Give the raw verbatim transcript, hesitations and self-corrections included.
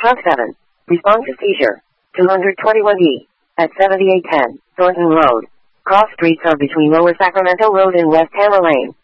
Truck seven. Respond to seizure. two twenty-one E. At seventy-eight ten, Thornton Road. Cross streets are between Lower Sacramento Road and West Hammer Lane.